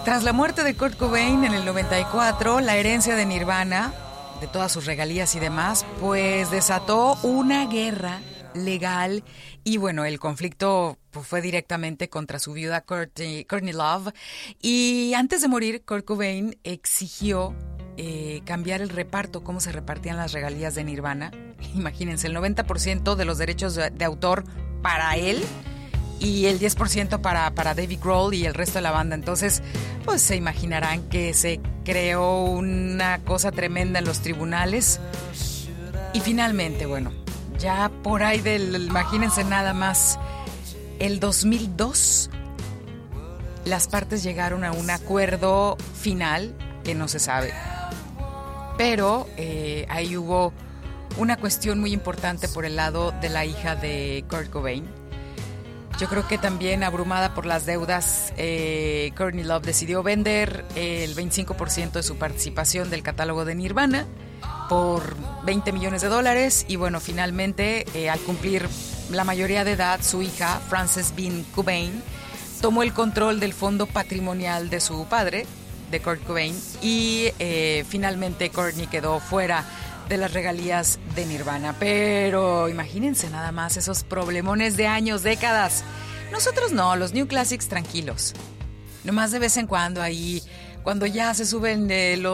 Tras la muerte de Kurt Cobain en el 94, la herencia de Nirvana, de todas sus regalías y demás, pues desató una guerra legal y bueno, el conflicto pues, fue directamente contra su viuda Courtney Love, y antes de morir Kurt Cobain exigió cambiar el reparto, cómo se repartían las regalías de Nirvana. Imagínense, el 90% de los derechos de autor para él y el 10% para Dave Grohl y el resto de la banda. Entonces, pues se imaginarán que se creó una cosa tremenda en los tribunales. Y finalmente, bueno, ya por ahí imagínense nada más, el 2002, las partes llegaron a un acuerdo final que no se sabe. Pero ahí hubo una cuestión muy importante por el lado de la hija de Kurt Cobain. Yo creo que también abrumada por las deudas, Courtney Love decidió vender el 25% de su participación del catálogo de Nirvana por $20 millones. Y bueno, finalmente, al cumplir la mayoría de edad, su hija, Frances Bean Cobain, tomó el control del fondo patrimonial de su padre, de Kurt Cobain, y finalmente Courtney quedó fuera de las regalías de Nirvana. Pero imagínense nada más esos problemones de años, décadas. Nosotros no, los New Classics tranquilos. Nomás de vez en cuando ahí, cuando ya se suben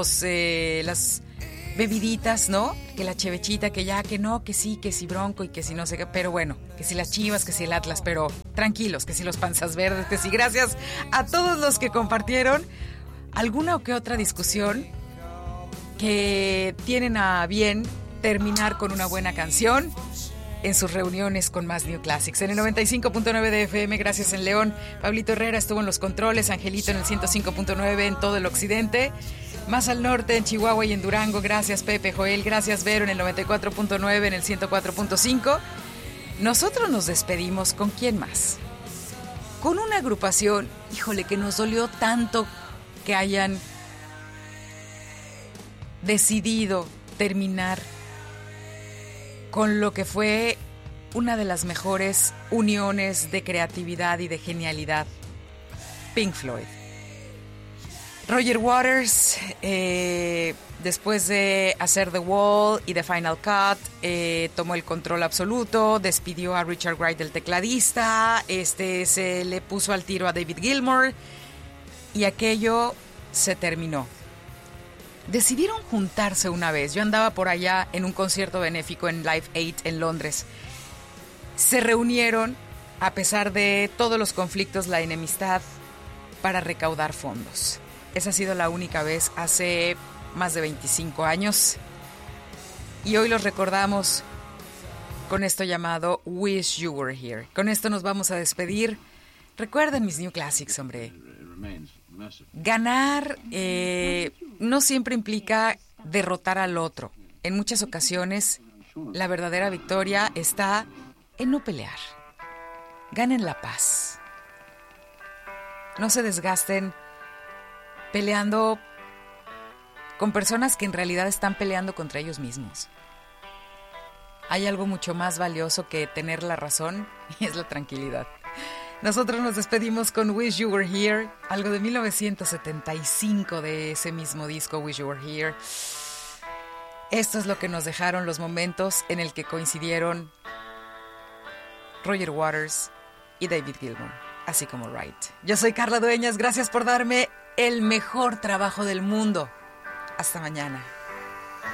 las bebiditas, ¿no? Que la chevechita, que ya, que no, que sí Bronco y que si no sé qué. Pero bueno, que si las Chivas, que si el Atlas, pero tranquilos, que si los Panzas Verdes, que si gracias a todos los que compartieron alguna o que otra discusión, que tienen a bien terminar con una buena canción en sus reuniones con más New Classics. En el 95.9 de FM, gracias en León. Pablito Herrera estuvo en los controles, Angelito en el 105.9 en todo el occidente. Más al norte, en Chihuahua y en Durango, gracias Pepe, Joel, gracias Vero en el 94.9, en el 104.5. Nosotros nos despedimos, ¿con quién más? Con una agrupación, híjole, que nos dolió tanto que hayan decidido terminar con lo que fue una de las mejores uniones de creatividad y de genialidad, Pink Floyd. Roger Waters, después de hacer The Wall y The Final Cut, tomó el control absoluto, despidió a Richard Wright, el tecladista, se le puso al tiro a David Gilmour y aquello se terminó. Decidieron juntarse una vez. Yo andaba por allá en un concierto benéfico en Live 8 en Londres. Se reunieron, a pesar de todos los conflictos, la enemistad, para recaudar fondos. Esa ha sido la única vez hace más de 25 años. Y hoy los recordamos con esto llamado Wish You Were Here. Con esto nos vamos a despedir. Recuerden mis New Classics, hombre. Ganar no siempre implica derrotar al otro. En muchas ocasiones, la verdadera victoria está en no pelear. Ganen la paz. No se desgasten peleando con personas que en realidad están peleando contra ellos mismos. Hay algo mucho más valioso que tener la razón y es la tranquilidad. Nosotros nos despedimos con Wish You Were Here, algo de 1975 de ese mismo disco, Wish You Were Here. Esto es lo que nos dejaron los momentos en el que coincidieron Roger Waters y David Gilmour, así como Wright. Yo soy Carla Dueñas, gracias por darme el mejor trabajo del mundo. Hasta mañana.